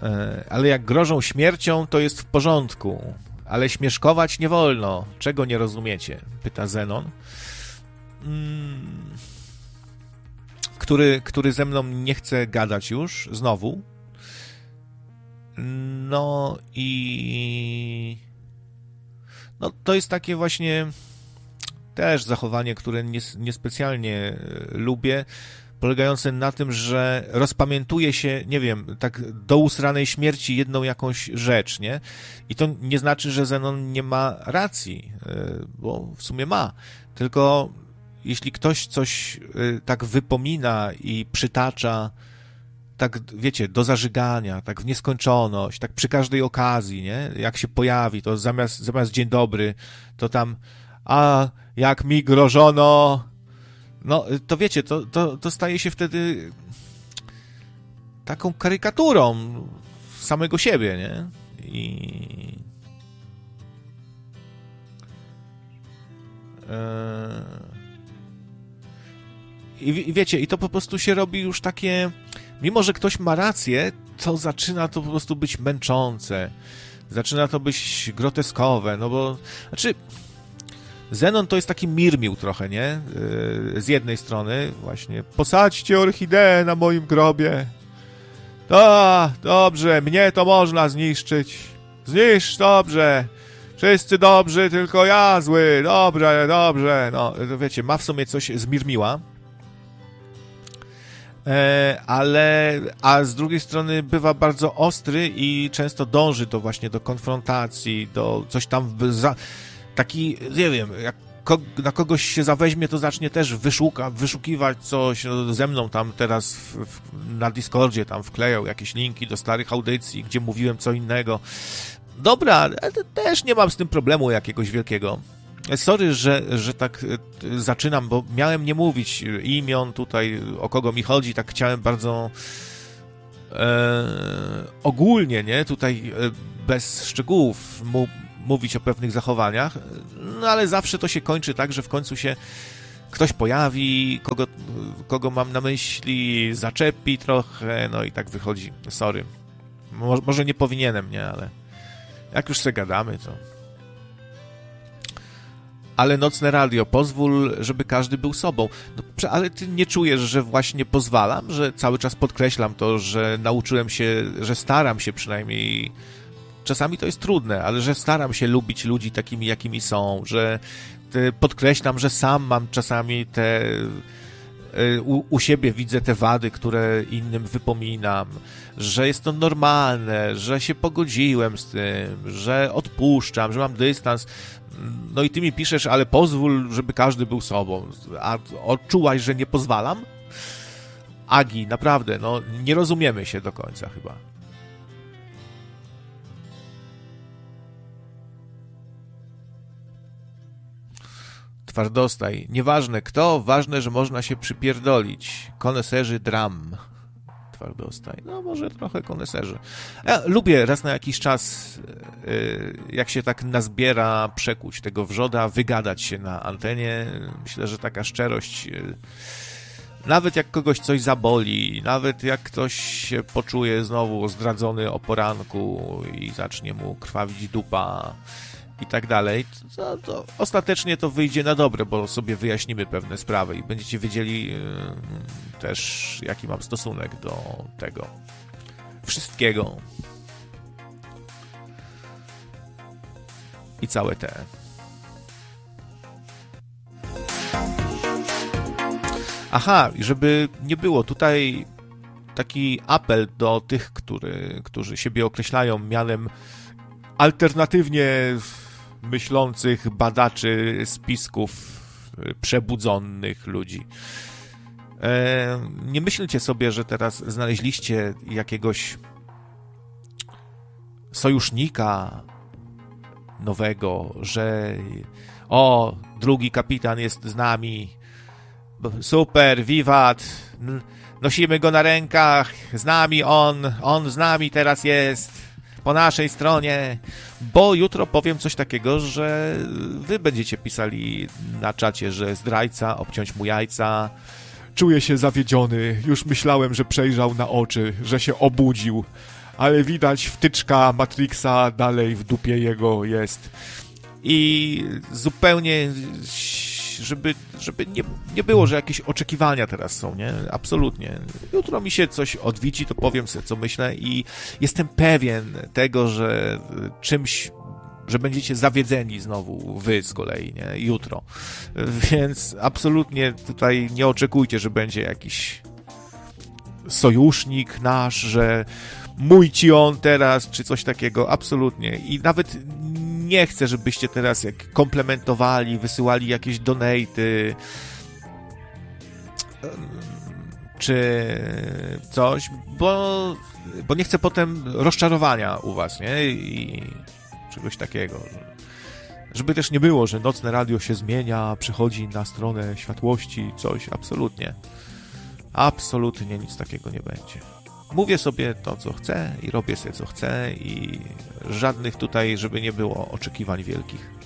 Ale jak grożą śmiercią, to jest w porządku. Ale śmieszkować nie wolno. Czego nie rozumiecie? Pyta Zenon. Który ze mną nie chce gadać już, znowu. No i... No to jest takie właśnie też zachowanie, które niespecjalnie lubię, polegające na tym, że rozpamiętuje się, nie wiem, tak do usranej śmierci jedną jakąś rzecz, nie? I to nie znaczy, że Zenon nie ma racji, bo w sumie ma. Tylko jeśli ktoś coś tak wypomina i przytacza, tak, wiecie, do zażygania, tak w nieskończoność, tak przy każdej okazji, nie? Jak się pojawi, to zamiast dzień dobry, to tam, a jak mi grożono, no, to wiecie, to staje się wtedy taką karykaturą samego siebie, nie? I wiecie, i to po prostu się robi już takie, mimo że ktoś ma rację, to zaczyna to po prostu być męczące, zaczyna to być groteskowe, no bo, znaczy, Zenon to jest taki Mirmił trochę, nie? Z jednej strony właśnie, posadźcie orchideę na moim grobie. Dobrze, mnie to można zniszczyć. Zniszcz, dobrze. Wszyscy dobrzy, tylko ja zły. Dobrze. No, wiecie, ma w sumie coś z Mirmiła. A z drugiej strony bywa bardzo ostry i często dąży do konfrontacji, do coś tam taki, nie wiem, jak na kogoś się zaweźmie, to zacznie też wyszukiwać coś, no, ze mną tam teraz na Discordzie tam wklejał jakieś linki do starych audycji, gdzie mówiłem co innego. Dobra, ale też nie mam z tym problemu jakiegoś wielkiego. Sorry, że tak zaczynam, bo miałem nie mówić imion tutaj, o kogo mi chodzi, tak chciałem bardzo ogólnie, nie, tutaj bez szczegółów mówić o pewnych zachowaniach, no ale zawsze to się kończy tak, że w końcu się ktoś pojawi, kogo mam na myśli, zaczepi trochę, no i tak wychodzi. Sorry. Może nie powinienem, nie, ale jak już se gadamy, to... Ale Nocne Radio, pozwól, żeby każdy był sobą. No, ale ty nie czujesz, że właśnie pozwalam, że cały czas podkreślam to, że nauczyłem się, że staram się przynajmniej... Czasami to jest trudne, ale że staram się lubić ludzi takimi, jakimi są, że podkreślam, że sam mam czasami u siebie widzę te wady, które innym wypominam, że jest to normalne, że się pogodziłem z tym, że odpuszczam, że mam dystans. No i ty mi piszesz, ale pozwól, żeby każdy był sobą. A odczułaś, że nie pozwalam? Agi, naprawdę, no nie rozumiemy się do końca chyba. Twardostaj. Nieważne kto, ważne, że można się przypierdolić. Koneserzy dram. Twardostaj. No może trochę koneserzy. Ja lubię raz na jakiś czas, jak się tak nazbiera, przekuć tego wrzoda, wygadać się na antenie. Myślę, że taka szczerość, nawet jak kogoś coś zaboli, nawet jak ktoś się poczuje znowu zdradzony o poranku i zacznie mu krwawić dupa i tak dalej, to ostatecznie to wyjdzie na dobre, bo sobie wyjaśnimy pewne sprawy i będziecie wiedzieli też, jaki mam stosunek do tego wszystkiego i całe te. Aha, żeby nie było tutaj taki apel do tych, którzy siebie określają mianem alternatywnie myślących badaczy spisków przebudzonych ludzi. Nie myślcie sobie, że teraz znaleźliście jakiegoś sojusznika nowego, że drugi kapitan jest z nami, super, wiwat, nosimy go na rękach, z nami on z nami teraz jest, po naszej stronie, bo jutro powiem coś takiego, że wy będziecie pisali na czacie, że zdrajca, obciąć mu jajca, czuję się zawiedziony, już myślałem, że przejrzał na oczy, że się obudził, ale widać wtyczka Matrixa dalej w dupie jego jest. I zupełnie, żeby nie było, że jakieś oczekiwania teraz są, nie? Absolutnie. Jutro mi się coś odwiedzi, to powiem sobie, co myślę i jestem pewien tego, że czymś, że będziecie zawiedzeni znowu, wy z kolei, nie? Jutro. Więc absolutnie tutaj nie oczekujcie, że będzie jakiś sojusznik nasz, że mój ci on teraz, czy coś takiego. Absolutnie. I nawet nie chcę, żebyście teraz jak komplementowali, wysyłali jakieś donaty, czy coś, bo nie chcę potem rozczarowania u was, nie? I czegoś takiego. Żeby też nie było, że nocne radio się zmienia, przychodzi na stronę światłości, coś. Absolutnie. Absolutnie nic takiego nie będzie. Mówię sobie to, co chcę i robię sobie, co chcę i żadnych tutaj, żeby nie było oczekiwań wielkich.